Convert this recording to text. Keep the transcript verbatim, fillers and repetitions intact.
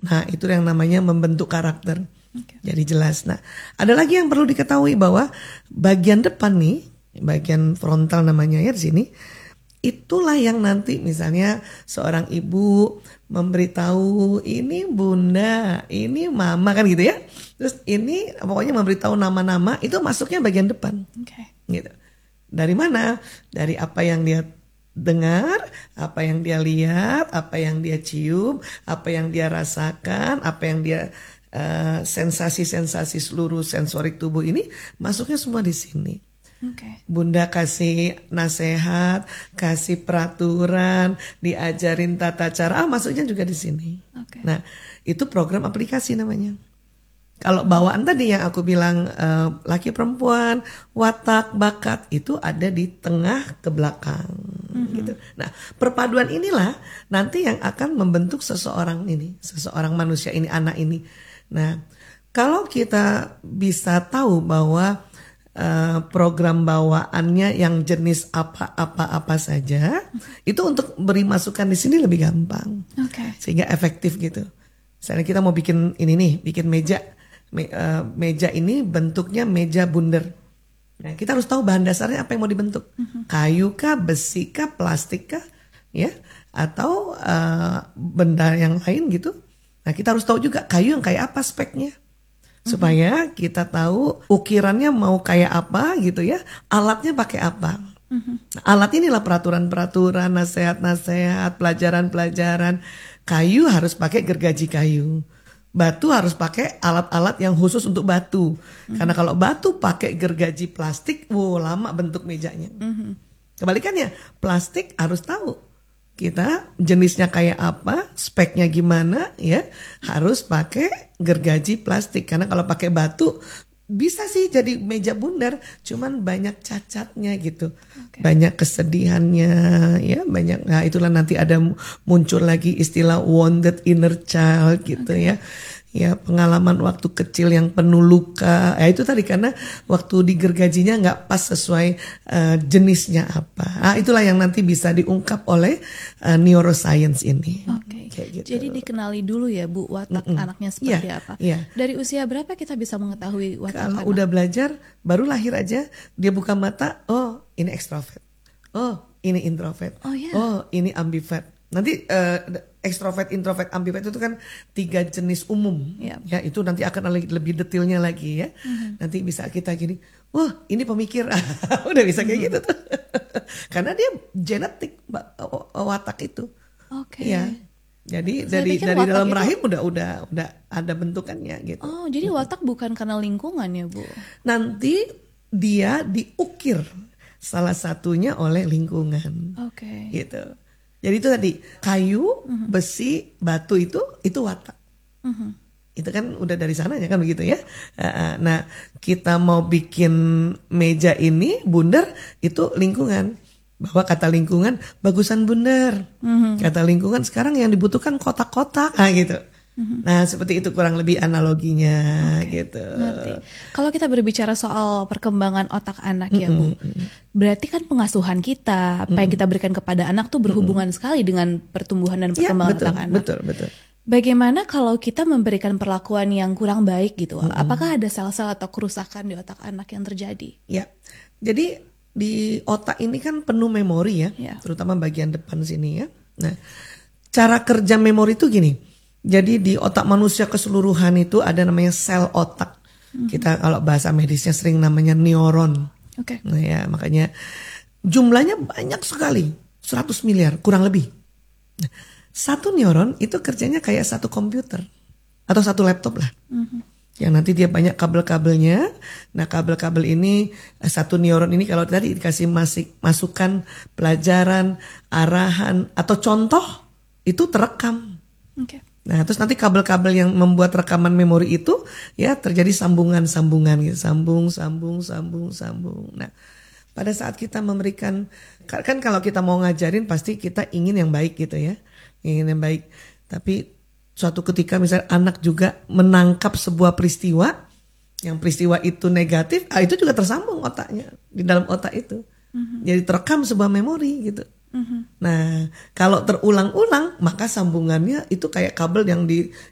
Nah, itu yang namanya membentuk karakter. Okay. Jadi jelas. Nah, ada lagi yang perlu diketahui bahwa bagian depan nih, bagian frontal namanya ya di sini, itulah yang nanti misalnya seorang ibu memberitahu ini bunda, ini mama kan gitu ya. Terus ini pokoknya memberitahu nama-nama itu masuknya bagian depan. Okay. Gitu. Dari mana? Dari apa yang dia dengar, apa yang dia lihat, apa yang dia cium, apa yang dia rasakan, apa yang dia uh, sensasi-sensasi seluruh sensorik tubuh ini masuknya semua di sini. Okay. Bunda kasih nasihat, kasih peraturan, diajarin tata cara, ah, masuknya juga di sini. Okay. Nah, itu program aplikasi namanya. Kalau bawaan tadi yang aku bilang uh, laki perempuan, watak, bakat itu ada di tengah ke belakang, mm-hmm. gitu. Nah, perpaduan inilah nanti yang akan membentuk seseorang ini, seseorang manusia ini, anak ini. Nah, kalau kita bisa tahu bahwa uh, program bawaannya yang jenis apa-apa-apa saja, mm-hmm. itu untuk beri masukan di sini lebih gampang, okay. sehingga efektif gitu. Misalnya kita mau bikin ini nih, bikin meja. Me, uh, meja ini bentuknya meja bundar. Nah, kita harus tahu bahan dasarnya apa yang mau dibentuk. Uh-huh. Kayu kah, besi kah, plastik kah, ya, atau uh, benda yang lain gitu. Nah, kita harus tahu juga kayu yang kayak apa speknya, supaya uh-huh. kita tahu ukirannya mau kayak apa gitu ya, alatnya pakai apa. Uh-huh. Nah, alat inilah peraturan-peraturan, nasihat-nasihat, pelajaran-pelajaran. Kayu harus pakai gergaji kayu. Batu harus pakai alat-alat yang khusus untuk batu. Mm-hmm. Karena kalau batu pakai gergaji plastik, wow lama bentuk mejanya. Mm-hmm. Kebalikannya, plastik harus tahu kita jenisnya kayak apa, speknya gimana ya, harus pakai gergaji plastik. Karena kalau pakai batu bisa sih jadi meja bundar, cuman banyak cacatnya gitu, okay. banyak kesedihannya, ya banyak. Nah itulah nanti ada muncul lagi istilah wounded inner child gitu, okay. ya. Ya pengalaman waktu kecil yang penuh luka. Ya itu tadi karena waktu digergajinya nggak pas sesuai uh, jenisnya apa. Nah, itulah yang nanti bisa diungkap oleh uh, neuroscience ini. Oke. Okay. Gitu. Jadi dikenali dulu ya Bu watak Mm-mm. anaknya seperti yeah, apa. Yeah. Dari usia berapa kita bisa mengetahui watak Kalau anak? udah belajar baru lahir aja dia buka mata, oh ini ekstrovert, oh ini introvert, oh, yeah. oh ini ambivert. Nanti uh, ekstrovert, introvert, ambivert itu kan tiga jenis umum, yeah. ya itu nanti akan lebih detailnya lagi ya. Mm-hmm. Nanti bisa kita gini, wah ini pemikir, udah bisa kayak mm-hmm. gitu tuh, karena dia genetik watak itu. Oke. Okay. Ya, jadi Saya dari dari dalam itu... rahim udah udah udah ada bentukannya gitu. Oh jadi watak mm-hmm. bukan karena lingkungan ya Bu? Nanti dia diukir salah satunya oleh lingkungan. Oke. Okay. Gitu. Jadi itu tadi kayu, uh-huh. besi, batu itu itu watak. Uh-huh. Itu kan udah dari sananya kan begitu ya. Nah kita mau bikin meja ini bundar itu lingkungan. Bahwa kata lingkungan bagusan bundar. Uh-huh. Kata lingkungan sekarang yang dibutuhkan kotak-kotak. Nah gitu. Uh-huh. Nah seperti itu kurang lebih analoginya okay. gitu. Ngerti. Kalau kita berbicara soal perkembangan otak anak ya Bu, mm-hmm. berarti kan pengasuhan kita, apa mm-hmm. yang kita berikan kepada anak tuh berhubungan mm-hmm. sekali dengan pertumbuhan dan perkembangan ya, betul, otak anak. Betul, betul. Bagaimana kalau kita memberikan perlakuan yang kurang baik gitu? Mm-hmm. Apakah ada sel-sel atau kerusakan di otak anak yang terjadi? Ya, jadi di otak ini kan penuh memori ya, ya. terutama bagian depan sini ya. Nah, cara kerja memori itu gini. Jadi di otak manusia keseluruhan itu ada namanya sel otak. Mm-hmm. Kita kalau bahasa medisnya sering namanya neuron. Oke. Okay. Nah ya makanya jumlahnya banyak sekali, seratus miliar kurang lebih. Nah, satu neuron itu kerjanya kayak satu komputer atau satu laptop lah. Mm-hmm. Yang nanti dia banyak kabel-kabelnya. Nah kabel-kabel ini satu neuron ini kalau tadi dikasih masik, masukan, pelajaran, arahan atau contoh itu terekam. Oke. Okay. Nah terus nanti kabel-kabel yang membuat rekaman memori itu ya terjadi sambungan-sambungan gitu. Sambung, sambung, sambung, sambung. Nah pada saat kita memberikan, kan kalau kita mau ngajarin pasti kita ingin yang baik gitu ya. Ingin yang baik. Tapi suatu ketika misalnya anak juga menangkap sebuah peristiwa, yang peristiwa itu negatif, ah itu juga tersambung otaknya. Di dalam otak itu. Mm-hmm. Jadi terekam sebuah memori gitu. Mm-hmm. Nah, kalau terulang-ulang maka sambungannya itu kayak kabel yang di